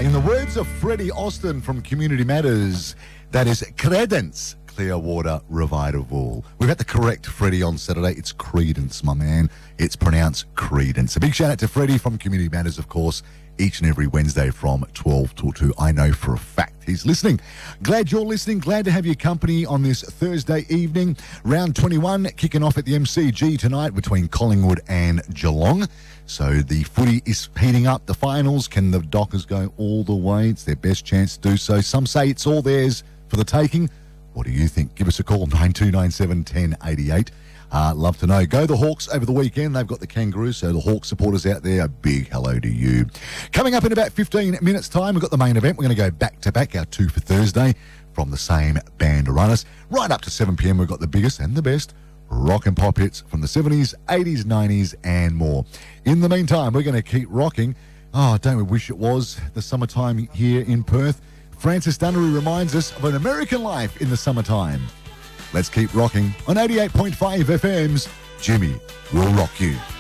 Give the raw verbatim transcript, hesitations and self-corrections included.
in the words of Freddie Austin from Community Matters, that is Credence Clearwater Revival. We've had the correct Freddie on Saturday. It's Credence, my man. It's pronounced Credence. A big shout out to Freddie from Community Matters, of course, each and every Wednesday from twelve till two. I know for a fact he's listening. Glad you're listening. Glad to have your company on this Thursday evening. Round twenty-one kicking off at the M C G tonight between Collingwood and Geelong. So the footy is heating up. The finals, can the Dockers go all the way? It's their best chance to do so. Some say it's all theirs for the taking. What do you think? Give us a call, nine two nine seven, one oh eight eight. Uh, love to know. Go the Hawks over the weekend. They've got the Kangaroos, so the Hawks supporters out there, a big hello to you. Coming up in about fifteen minutes' time, we've got the main event. We're going to go back-to-back, our two for Thursday, from the same band of runners. Right up to seven p.m, we've got the biggest and the best rock and pop hits from the seventies, eighties, nineties, and more. In the meantime, we're going to keep rocking. Oh, don't we wish it was the summertime here in Perth? Francis Dunnery reminds us of an American life in the summertime. Let's keep rocking on eighty-eight point five F M's Jimmy Will Rock You.